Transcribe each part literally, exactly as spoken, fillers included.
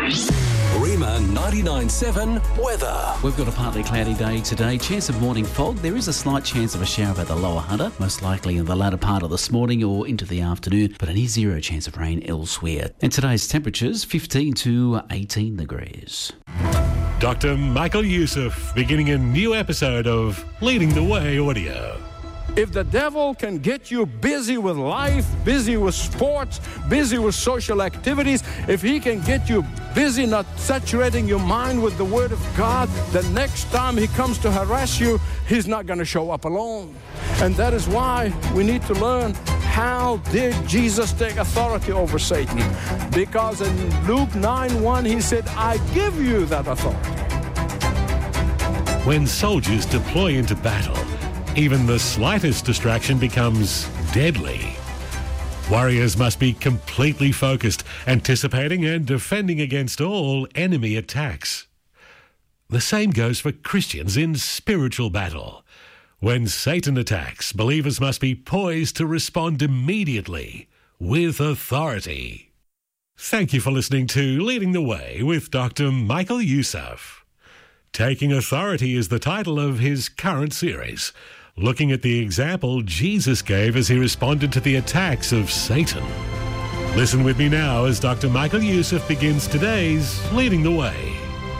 Rima ninety-nine seven weather. We've got a partly cloudy day today. Chance of morning fog. There is a slight chance of a shower at the lower Hunter, most likely in the latter part of this morning or into the afternoon, but a near zero chance of rain elsewhere. And today's temperatures, fifteen to eighteen degrees. Doctor Michael Youssef beginning a new episode of Leading the Way Audio. If the devil can get you busy with life, busy with sports, busy with social activities, if he can get you busy not saturating your mind with the Word of God, the next time he comes to harass you, he's not going to show up alone. And that is why we need to learn, how did Jesus take authority over Satan? Because in Luke nine one, he said, I give you that authority. When soldiers deploy into battle, even the slightest distraction becomes deadly. Warriors must be completely focused, anticipating and defending against all enemy attacks. The same goes for Christians in spiritual battle. When Satan attacks, believers must be poised to respond immediately with authority. Thank you for listening to Leading the Way with Doctor Michael Youssef. Taking Authority is the title of his current series, looking at the example Jesus gave as he responded to the attacks of Satan. Listen with me now as Doctor Michael Youssef begins today's Leading the Way.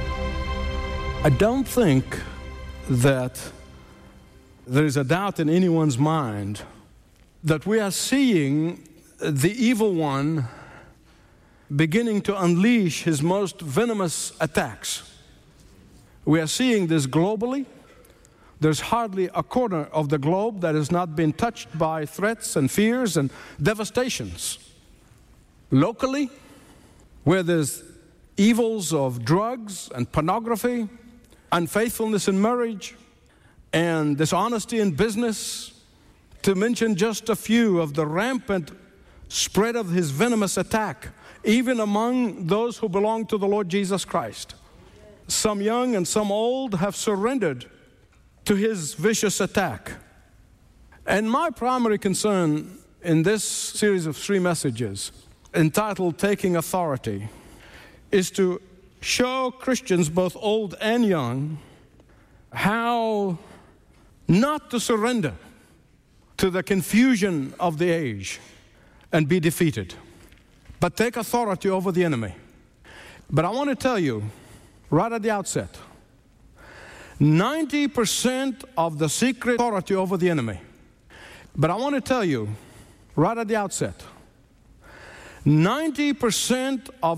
I don't think that there is a doubt in anyone's mind that we are seeing the evil one beginning to unleash his most venomous attacks. We are seeing this globally. There's hardly a corner of the globe that has not been touched by threats and fears and devastations. Locally, where there's evils of drugs and pornography, unfaithfulness in marriage, and dishonesty in business, to mention just a few of the rampant spread of his venomous attack, even among those who belong to the Lord Jesus Christ. Some young and some old have surrendered to his vicious attack. And my primary concern in this series of three messages, entitled Taking Authority, is to show Christians, both old and young, how not to surrender to the confusion of the age and be defeated, but take authority over the enemy. But I want to tell you right at the outset, ninety percent of the secret authority over the enemy. But I want to tell you right at the outset, ninety percent of